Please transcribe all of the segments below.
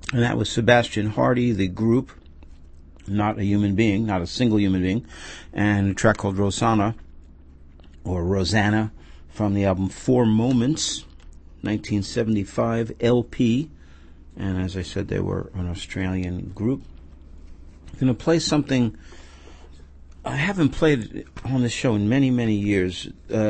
And that was Sebastian Hardy, the group, not a human being, not a single human being, and a track called Rosanna, or Rosanna, from the album Four Moments, 1975 LP. And as I said, they were an Australian group. I'm going to play something I haven't played on this show in many, many years.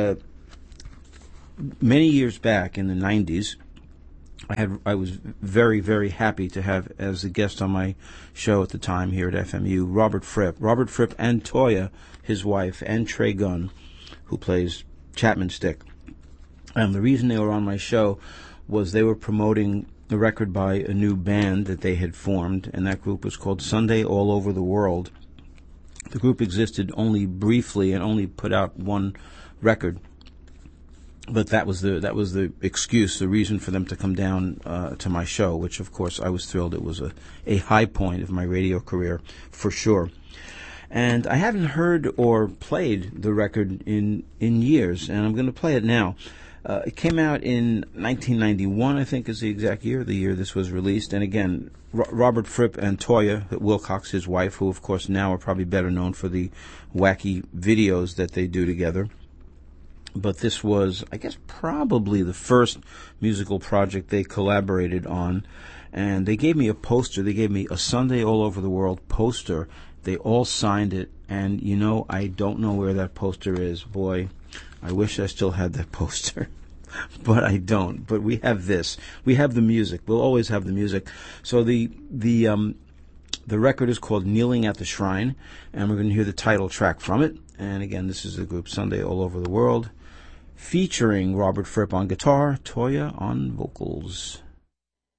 Many years back in the 90s, I was very, very happy to have as a guest on my show at the time here at FMU, Robert Fripp. Robert Fripp and Toya, his wife, and Trey Gunn, who plays Chapman Stick. And the reason they were on my show was they were promoting a record by a new band that they had formed, and that group was called Sunday All Over the World. The group existed only briefly and only put out one record. But that was the excuse, the reason for them to come down to my show, which of course I was thrilled. It was a high point of my radio career for sure. And I haven't heard or played the record in years, and I'm going to play it now. It came out in 1991, I think is the exact year, the year this was released. And again, Robert Fripp and Toya Wilcox, his wife, who of course now are probably better known for the wacky videos that they do together. But this was, I guess, probably the first musical project they collaborated on. And they gave me a poster. They gave me a Sunday All Over the World poster. They all signed it. And, you know, I don't know where that poster is. Boy, I wish I still had that poster. But I don't. But we have this. We have the music. We'll always have the music. So the record is called Kneeling at the Shrine. And we're going to hear the title track from it. And again, this is the group Sunday All Over the World, featuring Robert Fripp on guitar, Toya on vocals.